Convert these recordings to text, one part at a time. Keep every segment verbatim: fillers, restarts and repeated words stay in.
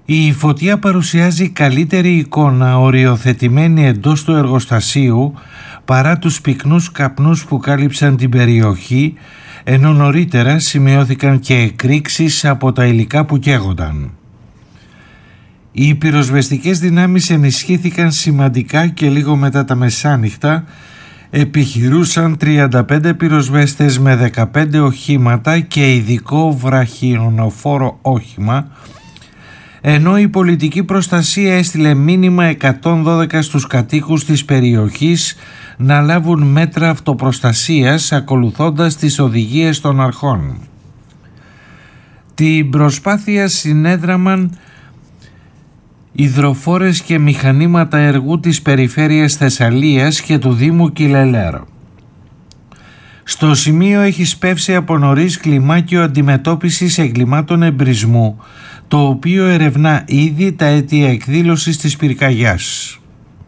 Η φωτιά παρουσιάζει καλύτερη εικόνα οριοθετημένη εντός του εργοστασίου παρά τους πυκνούς καπνούς που κάλυψαν την περιοχή, ενώ νωρίτερα σημειώθηκαν και εκρήξεις από τα υλικά που καίγονταν. Οι πυροσβεστικές δυνάμεις ενισχύθηκαν σημαντικά και λίγο μετά τα μεσάνυχτα επιχειρούσαν τριάντα πέντε πυροσβέστες με δεκαπέντε οχήματα και ειδικό βραχιονοφόρο όχημα, ενώ η πολιτική προστασία έστειλε μήνυμα εκατόν δώδεκα στους κατοίκους της περιοχής να λάβουν μέτρα αυτοπροστασίας ακολουθώντας τις οδηγίες των αρχών. Την προσπάθεια συνέδραμαν υδροφόρες και μηχανήματα εργού της περιφέρειας Θεσσαλίας και του Δήμου Κιλελέρ. Στο σημείο έχει σπεύσει από νωρίς κλιμάκιο αντιμετώπισης εγκλημάτων εμπρισμού, το οποίο ερευνά ήδη τα αίτια εκδήλωσης της πυρκαγιάς.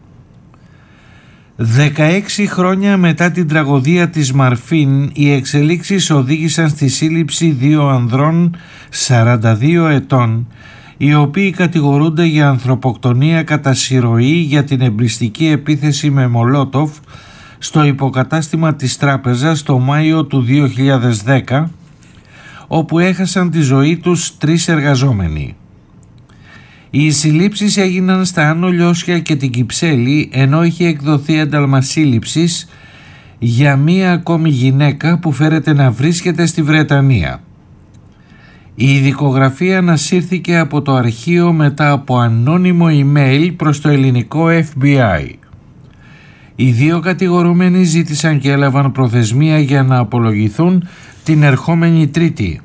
δεκαέξι χρόνια μετά την τραγωδία της Μαρφίν, οι εξελίξεις οδήγησαν στη σύλληψη δύο ανδρών σαράντα δύο ετών, οι οποίοι κατηγορούνται για ανθρωποκτονία κατά συρροή για την εμπριστική επίθεση με Μολότοφ στο υποκατάστημα της τράπεζας το Μάιο του δύο χιλιάδες δέκα, όπου έχασαν τη ζωή τους τρεις εργαζόμενοι. Οι συλλήψεις έγιναν στα Άνω Λιώσια και την Κυψέλη, ενώ είχε εκδοθεί ένταλμα σύλληψης για μία ακόμη γυναίκα που φέρεται να βρίσκεται στη Βρετανία. Η ειδικογραφία ανασύρθηκε από το αρχείο μετά από ανώνυμο email προς το ελληνικό εφ μπι άι. Οι δύο κατηγορούμενοι ζήτησαν και έλαβαν προθεσμία για να απολογηθούν την ερχόμενη Τρίτη.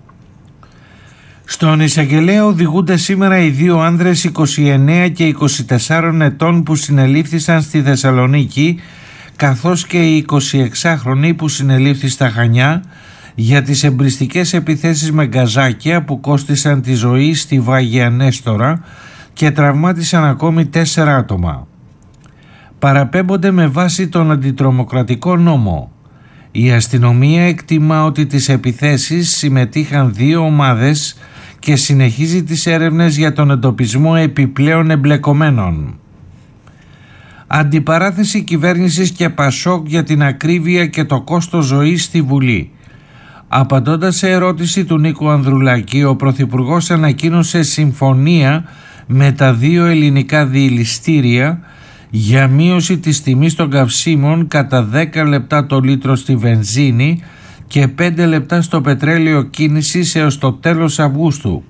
Στον εισαγγελέα οδηγούνται σήμερα οι δύο άνδρες είκοσι εννέα και είκοσι τέσσερα ετών που συνελήφθησαν στη Θεσσαλονίκη, καθώς και οι εικοσιεξάχρονοι που συνελήφθη στα Χανιά για τις εμπριστικές επιθέσεις με γκαζάκια που κόστισαν τη ζωή στη Βάγια Νέστορα και τραυμάτισαν ακόμη τέσσερα άτομα. Παραπέμπονται με βάση τον αντιτρομοκρατικό νόμο. Η αστυνομία εκτιμά ότι τις επιθέσεις συμμετείχαν δύο ομάδες και συνεχίζει τις έρευνες για τον εντοπισμό επιπλέον εμπλεκομένων. Αντιπαράθεση κυβέρνησης και Πασόκ για την ακρίβεια και το κόστος ζωής στη Βουλή. Απαντώντας σε ερώτηση του Νίκου Ανδρουλάκη, ο Πρωθυπουργός ανακοίνωσε συμφωνία με τα δύο ελληνικά διηλιστήρια για μείωση της τιμής των καυσίμων κατά δέκα λεπτά το λίτρο στη βενζίνη και πέντε λεπτά στο πετρέλαιο κίνησης έως το τέλος Αυγούστου.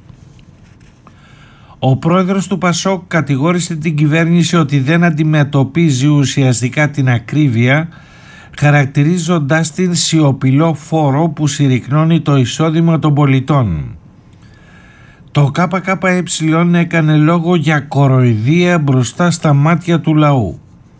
Ο πρόεδρος του Πασόκ κατηγόρησε την κυβέρνηση ότι δεν αντιμετωπίζει ουσιαστικά την ακρίβεια, χαρακτηρίζοντάς την σιωπηλό φόρο που συρρυκνώνει το εισόδημα των πολιτών. Το ΚΚΕ έκανε λόγο για κοροϊδία μπροστά στα μάτια του λαού.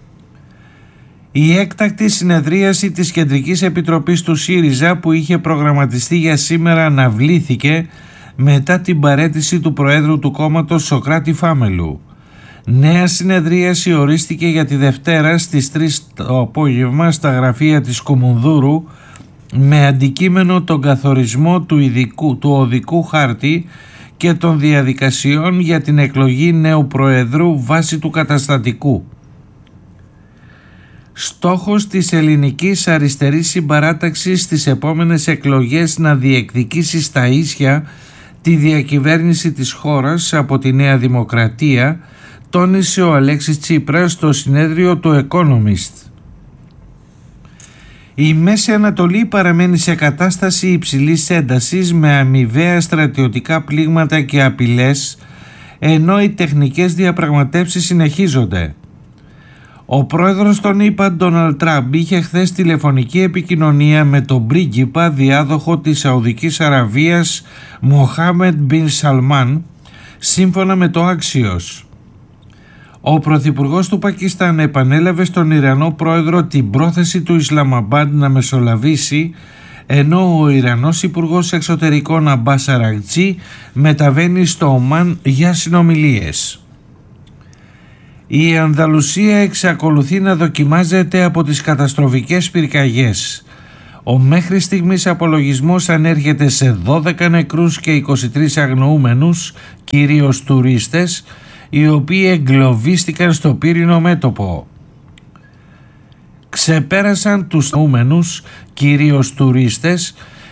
Η έκτακτη συνεδρίαση της Κεντρικής Επιτροπής του ΣΥΡΙΖΑ που είχε προγραμματιστεί για σήμερα αναβλήθηκε μετά την παραίτηση του Προέδρου του κόμματος Σωκράτη Φάμελου. Νέα συνεδρίαση ορίστηκε για τη Δευτέρα στις τρεις το απόγευμα στα γραφεία της Κουμουνδούρου με αντικείμενο τον καθορισμό του, ειδικού, του οδικού χάρτη και των διαδικασιών για την εκλογή νέου Προεδρού βάσει του καταστατικού. Στόχος της ελληνικής αριστερής συμπαράταξης στις επόμενες εκλογές να διεκδικήσει στα ίσια τη διακυβέρνηση της χώρας από τη Νέα Δημοκρατία, τόνισε ο Αλέξης Τσίπρας στο συνέδριο του Economist. Η Μέση Ανατολή παραμένει σε κατάσταση υψηλής έντασης με αμοιβαία στρατιωτικά πλήγματα και απειλές, ενώ οι τεχνικές διαπραγματεύσεις συνεχίζονται. Ο πρόεδρος των ΗΠΑ, Ντόναλντ Τραμπ, είχε χθες τηλεφωνική επικοινωνία με τον πρίγκιπα διάδοχο της Σαουδικής Αραβίας, Μοχάμεντ Μπιν Σαλμάν, σύμφωνα με το Axios. Ο πρωθυπουργός του Πακιστάν επανέλαβε στον Ιρανό πρόεδρο την πρόθεση του Ισλαμαμπάντ να μεσολαβήσει, ενώ ο Ιρανός υπουργός εξωτερικών Αμπάς Αραγτζή μεταβαίνει στο Ομάν για συνομιλίες. Η Ανδαλουσία εξακολουθεί να δοκιμάζεται από τις καταστροφικές πυρκαγιές. Ο μέχρι στιγμής απολογισμός ανέρχεται σε δώδεκα νεκρούς και είκοσι τρεις αγνοούμενους, κυρίως τουρίστες, οι οποίοι εγκλωβίστηκαν στο πύρινο μέτωπο. Ξεπέρασαν τους αγνοούμενους, κυρίως τουρίστες,